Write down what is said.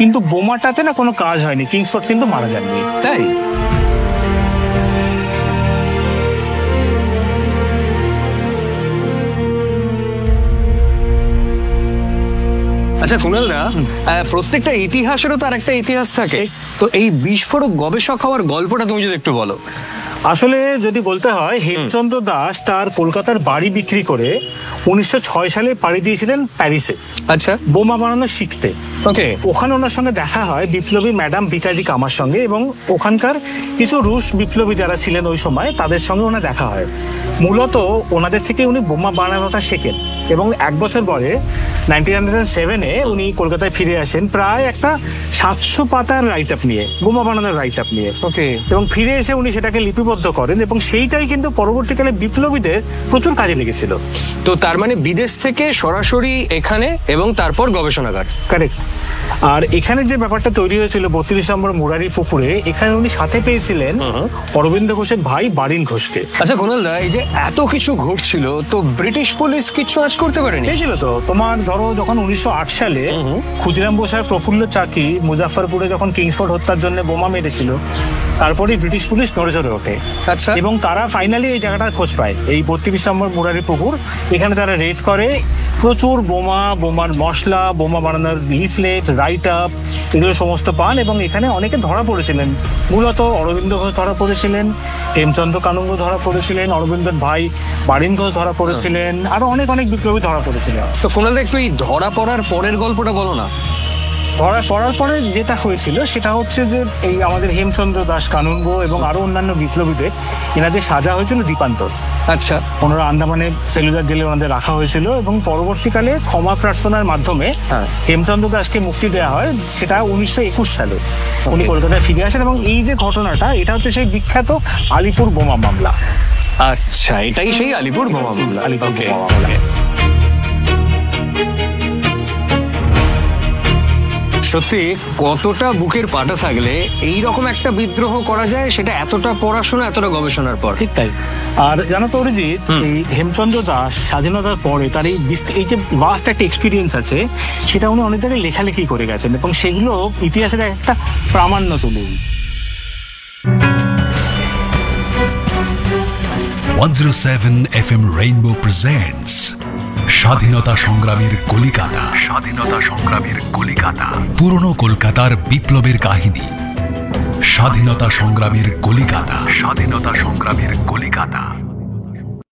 কিন্তু বোমাটাতে না কোনো কাজ হয়নি, কিংসফোর্ড কিন্তু মারা যাননি। তাই? আচ্ছা কুণালদা, প্রত্যেকটা ইতিহাসেরও তার একটা ইতিহাস থাকে, তো এই বিস্ফোরক গবেষক হওয়ার গল্পটা তুমি যদি একটু বলো। আসলে যদি বলতে হয়, হেমচন্দ্র দাস তার কলকাতার বাড়ি বিক্রি করে 1906 সালে পাড়ি দিয়েছিলেন প্যারিসে। আচ্ছা। বোমা বানানো শিখতে। ওকে। ওখানে ওনার সঙ্গে দেখা হয় বিপ্লবী ম্যাডাম বিকাজি কামার সঙ্গে, এবং ওখানকার কিছু রুশ বিপ্লবী যারা ছিলেন ওই সময় তাদের সঙ্গে ওনার দেখা হয়। মূলত ওনাদের থেকে উনি বোমা বানানোটা শেখেন, এবং 1 বছর পরে 1907-এ উনি কলকাতায় ফিরে আসেন প্রায় একটা 700 পাতার রাইট আপ নিয়ে, বোমা বানানোর রাইট আপ নিয়ে। ওকে। এবং ফিরে এসে উনি সেটাকে লিপিবদ্ধ করেন, এবং সেইটাই কিন্তু পরবর্তীকালে বিপ্লবীদের প্রচুর কাজে লেগেছিল। তো তার মানে বিদেশ থেকে সরাসরি এখানে, এবং তারপর গবেষণাগার। কারেক্ট। আর এখানে যে ব্যাপারটা তৈরি হয়েছিল 32 নম্বর মুরারি পুকুরে, এখানে উনি সাথে পেয়েছিলেন অরবিন্দ ঘোষের ভাই বারিন ঘোষকে। আচ্ছা কুণালদা, এই যে এত কিছু ঘটছিল, তো ব্রিটিশ পুলিশ কিছু আজ করতে পারেনি? পেয়েছিল তো। তোমার ধরো, যখন 1908 সালে ক্ষুদিরাম বোস আর প্রফুল্ল চাকি মুজাফফরপুরে যখন কিংসফোর্ড হত্যার জন্য বোমা মেরেছিল, তারপরেই ব্রিটিশ পুলিশ নড়ে চড়ে ওঠে। আচ্ছা। এবং তারা ফাইনালি এই জায়গাটার খোঁজ পায়, এই 32 নম্বর মুরারি পুকুর। এখানে তারা রেড করে, প্রচুর বোমা, বোমার মশলা, বোমা বানানোর লিফলেট, রাইট আপ, এগুলো সমস্ত পান। এবং এখানে অনেকে ধরা পড়েছিলেন। মূলত অরবিন্দ ঘোষ ধরা পড়েছিলেন, হেমচন্দ্র কানুঙ্গ ধরা পড়েছিলেন, অরবিন্দের ভাই বারিন ঘোষ ধরা পড়েছিলেন, আরো অনেক অনেক বিপ্লবী ধরা পড়েছিলেন। তো কুণালদা, একটু এই ধরা পড়ার পরের গল্পটা বলো না। ধরা পড়ার পরে যেটা হয়েছিল সেটা হচ্ছে যে, এই আমাদের হেমচন্দ্র দাস কানুঙ্গ এবং আরো অন্যান্য বিপ্লবীদের এনাদের সাজা হয়েছিল দ্বীপান্তর। আচ্ছা। ওনারা আন্দামানের সেলুলার জেলে ওনাদের রাখা হয়েছিল, এবং পরবর্তীকালে ক্ষমা প্রার্থনার মাধ্যমে হেমচন্দ্র দাসকে মুক্তি দেওয়া হয়। সেটা 1921 সালে উনি কলকাতায় ফিরে আসেন। এবং এই যে ঘটনাটা, এটা হচ্ছে সেই বিখ্যাত আলিপুর বোমা মামলা। আচ্ছা, এটাই সেই আলিপুর বোমা মামলা। আলিপুর Okay, বোমা মামলা। okay. সত্যি কতটা বুকের পাটা থাকলে এই রকম একটা বিদ্রোহ করা যায়, সেটা এতটা পড়াশোনা, এতটা গবেষণার পর। ঠিক তাই। আর জানো তো অরিজিৎ, এই হেমচন্দ্র দাস স্বাধীনতার পরে তার এই যে ভাস্ট একটা এক্সপিরিয়েন্স আছে, সেটা উনি অনেক জায়গায় লেখালেখি করে গেছেন, এবং সেগুলো ইতিহাসের একটা প্রামাণ্য তুলে। 107 FM রেইনবো প্রেজেন্টস স্বাধীনতা সংগ্রামের কলিকাতা। স্বাধীনতা সংগ্রামের কলিকাতা, পুরনো কলকাতার বিপ্লবের কাহিনী। স্বাধীনতা সংগ্রামের কলিকাতা। স্বাধীনতা সংগ্রামের কলিকাতা।